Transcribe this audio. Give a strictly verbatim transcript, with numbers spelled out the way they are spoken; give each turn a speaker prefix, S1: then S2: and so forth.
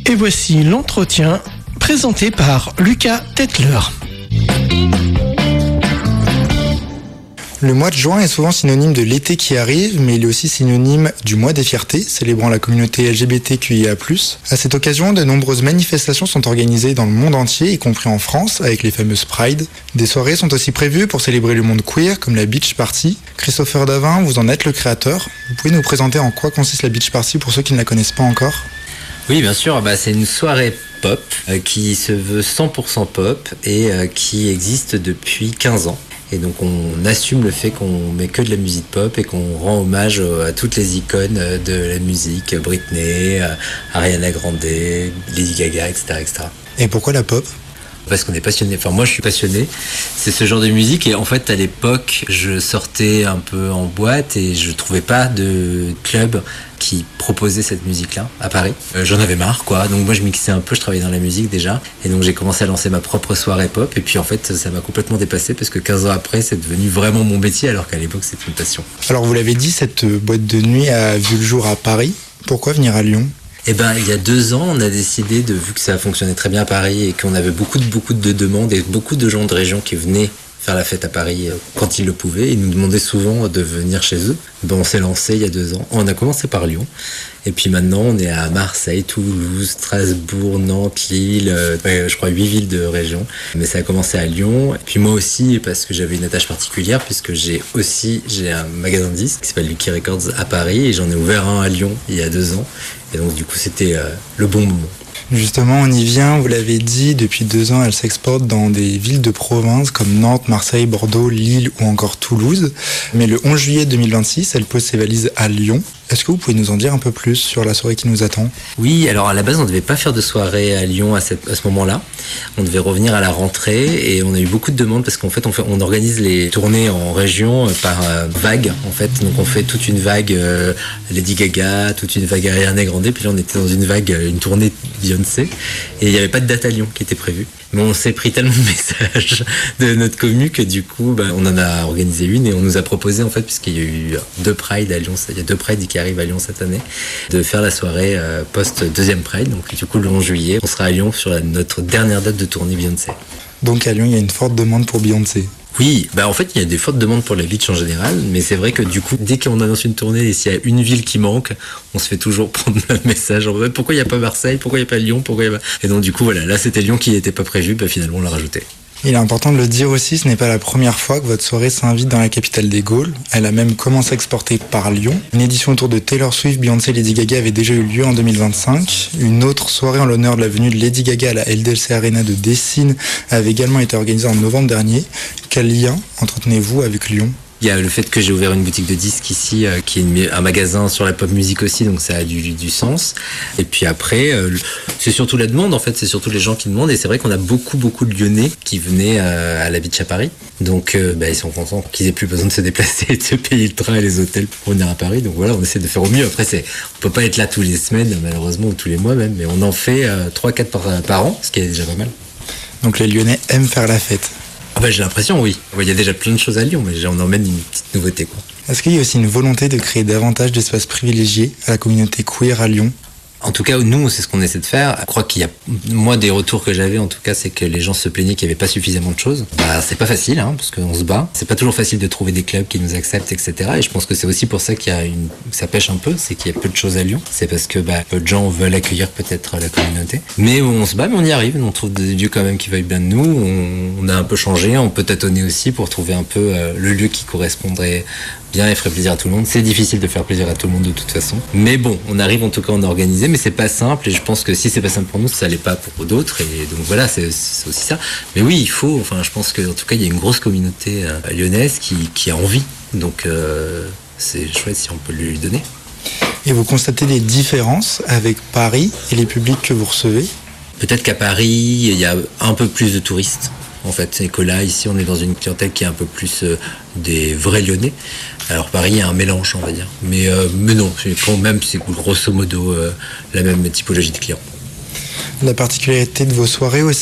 S1: Et voici l'entretien présenté par Lucas Tetler.
S2: Le mois de juin est souvent synonyme de l'été qui arrive, mais il est aussi synonyme du mois des fiertés, célébrant la communauté L G B T Q I A plus. À cette occasion, de nombreuses manifestations sont organisées dans le monde entier, y compris en France, avec les fameuses Pride. Des soirées sont aussi prévues pour célébrer le monde queer, comme la Beach Party. Christopher Davin, vous en êtes le créateur. Vous pouvez nous présenter en quoi consiste la Beach Party pour ceux qui ne la connaissent pas encore ?
S3: Oui, bien sûr, bah, c'est une soirée pop euh, qui se veut cent pour cent pop et euh, qui existe depuis quinze ans. Et donc on assume le fait qu'on met que de la musique pop et qu'on rend hommage à toutes les icônes de la musique, Britney, Ariana Grande, Lady Gaga, et cetera, et cetera.
S2: Et pourquoi la pop ?
S3: Parce qu'on est passionné, enfin moi je suis passionné, c'est ce genre de musique et en fait à l'époque je sortais un peu en boîte et je trouvais pas de club qui proposait cette musique-là à Paris. Euh, j'en avais marre quoi, donc moi je mixais un peu, je travaillais dans la musique déjà et donc j'ai commencé à lancer ma propre soirée pop et puis en fait ça m'a complètement dépassé parce que quinze ans après c'est devenu vraiment mon métier alors qu'à l'époque c'était une passion.
S2: Alors vous l'avez dit, cette boîte de nuit a vu le jour à Paris, pourquoi venir à Lyon ?
S3: Eh ben, il y a deux ans, on a décidé, de, vu que ça fonctionnait très bien à Paris et qu'on avait beaucoup de, beaucoup de demandes et beaucoup de gens de région qui venaient faire la fête à Paris quand ils le pouvaient, ils nous demandaient souvent de venir chez eux. Ben, on s'est lancé il y a deux ans. On a commencé par Lyon. Et puis maintenant, on est à Marseille, Toulouse, Strasbourg, Nantes, Lille, euh, je crois huit villes de région. Mais ça a commencé à Lyon. Et puis moi aussi, parce que j'avais une attache particulière, puisque j'ai aussi j'ai un magasin de disques qui s'appelle Lucky Records à Paris. Et j'en ai ouvert un à Lyon il y a deux ans. Et donc du coup, c'était euh, le bon moment.
S2: Justement, on y vient, vous l'avez dit, depuis deux ans, elle s'exporte dans des villes de province comme Nantes, Marseille, Bordeaux, Lille ou encore Toulouse. Mais le onze juillet deux mille vingt-six, elle pose ses valises à Lyon. Est-ce que vous pouvez nous en dire un peu plus sur la soirée qui nous attend ?
S3: Oui, alors à la base, on ne devait pas faire de soirée à Lyon à, cette, à ce moment-là. On devait revenir à la rentrée et on a eu beaucoup de demandes parce qu'en fait, on, fait, on organise les tournées en région par euh, vague. En fait, donc on fait toute une vague euh, Lady Gaga, toute une vague Ariana Grande. Puis là, on était dans une vague, une tournée Beyoncé et il n'y avait pas de date à Lyon qui était prévue. Mais on s'est pris tellement de messages de notre commu que du coup, bah, on en a organisé une et on nous a proposé en fait, puisqu'il y a eu deux Pride à Lyon, il y a deux Pride qui arrivent à Lyon cette année, de faire la soirée euh, post-deuxième Pride. Donc du coup, le onze juillet, on sera à Lyon sur la, notre dernière date de tournée Beyoncé.
S2: Donc à Lyon, il y a une forte demande pour Beyoncé.
S3: Oui, bah en fait il y a des fortes demandes pour la beach en général, mais c'est vrai que du coup dès qu'on annonce une tournée et s'il y a une ville qui manque, on se fait toujours prendre le message en fait, pourquoi il n'y a pas Marseille, pourquoi il n'y a pas Lyon, pourquoi il y a pas... Et donc du coup voilà, là c'était Lyon qui n'était pas prévu, bah finalement on l'a rajouté.
S2: Il est important de le dire aussi, ce n'est pas la première fois que votre soirée s'invite dans la capitale des Gaules. Elle a même commencé à exporter par Lyon. Une édition autour de Taylor Swift, Beyoncé et Lady Gaga avait déjà eu lieu en deux mille vingt-cinq. Une autre soirée en l'honneur de la venue de Lady Gaga à la L D L C Arena de Dessine avait également été organisée en novembre dernier. Quel lien entretenez-vous avec Lyon ?
S3: Il y a le fait que j'ai ouvert une boutique de disques ici, euh, qui est une, un magasin sur la pop musique aussi, donc ça a du, du sens. Et puis après, euh, c'est surtout la demande, en fait, c'est surtout les gens qui demandent. Et c'est vrai qu'on a beaucoup, beaucoup de Lyonnais qui venaient euh, à la beach à Paris. Donc euh, bah, ils sont contents qu'ils aient plus besoin de se déplacer et de se payer le train et les hôtels pour venir à Paris. Donc voilà, on essaie de faire au mieux. Après, c'est, on peut pas être là tous les semaines, malheureusement, ou tous les mois même, mais on en fait euh, trois quatre par, par an, ce qui est déjà pas mal.
S2: Donc les Lyonnais aiment faire la fête.
S3: Ah bah, j'ai l'impression, oui. Il y a déjà plein de choses à Lyon, mais on emmène une petite nouveauté, quoi.
S2: Est-ce qu'il y a aussi une volonté de créer davantage d'espaces privilégiés à la communauté queer à Lyon ?
S3: En tout cas, nous, c'est ce qu'on essaie de faire. Je crois qu'il y a, moi, des retours que j'avais, en tout cas, c'est que les gens se plaignaient qu'il n'y avait pas suffisamment de choses. Bah, c'est pas facile, hein, parce qu'on se bat. C'est pas toujours facile de trouver des clubs qui nous acceptent, et cetera. Et je pense que c'est aussi pour ça qu'il y a une, ça pêche un peu, c'est qu'il y a peu de choses à Lyon. C'est parce que, bah, peu de gens veulent accueillir peut-être la communauté. Mais on se bat, mais on y arrive. On trouve des lieux quand même qui veulent bien de nous. On, on a un peu changé. On peut tâtonner aussi pour trouver un peu euh, le lieu qui correspondrait bien et ferait plaisir à tout le monde. C'est difficile de faire plaisir à tout le monde de toute façon. Mais bon, on arrive en tout cas à en organiser, mais c'est pas simple et je pense que si c'est pas simple pour nous, ça l'est pas pour d'autres et donc voilà, c'est, c'est aussi ça. Mais oui, il faut, enfin je pense qu'en tout cas il y a une grosse communauté euh, lyonnaise qui, qui a envie, donc euh, c'est chouette si on peut lui donner.
S2: Et vous constatez des différences avec Paris et les publics que vous recevez ?
S3: Peut-être qu'à Paris, il y a un peu plus de touristes. En fait, c'est que là, ici, on est dans une clientèle qui est un peu plus euh, des vrais Lyonnais. Alors Paris, il y a un mélange, on va dire. Mais, euh, mais non, c'est quand même, c'est grosso modo euh, la même typologie de clients.
S2: La particularité de vos soirées aussi,